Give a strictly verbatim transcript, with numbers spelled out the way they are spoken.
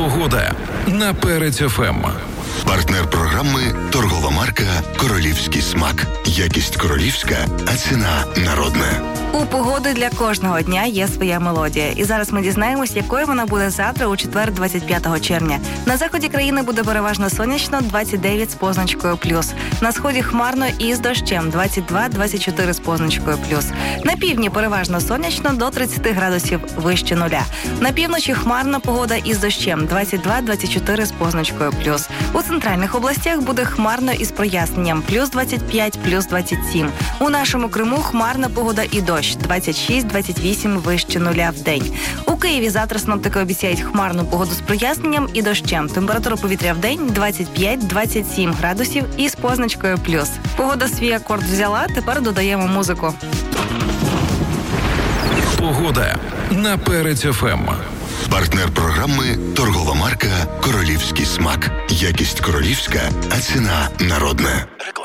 Погода на Перець еф ем. Партнер програми – торгова марка «Королівський смак». Якість королівська, а ціна народна. У погоди для кожного дня є своя мелодія. І зараз ми дізнаємось, якою вона буде завтра у четвер, двадцять п'ятого червня. На заході країни буде переважно сонячно, двадцять дев'ять з позначкою плюс. На сході хмарно і з дощем, двадцять два - двадцять чотири з позначкою плюс. На півдні переважно сонячно, до тридцять градусів вище нуля. На півночі хмарна погода із дощем, двадцять два - двадцять чотири з позначкою плюс. У центральних областях буде хмарно із проясненням, плюс двадцять п'ять, плюс двадцять сім. У нашому Криму хмарна погода і дощ, двадцять шість - двадцять вісім вище нуля в день. У Києві завтра синоптики обіцяють хмарну погоду з проясненням і дощем. Температура повітря в день двадцять п'ять - двадцять сім градусів із позначкою плюс. Погода свій акорд взяла, тепер додаємо музику. Погода на Перець еф ем. Партнер програми – торгова марка «Королівський смак». Якість королівська, а ціна народна.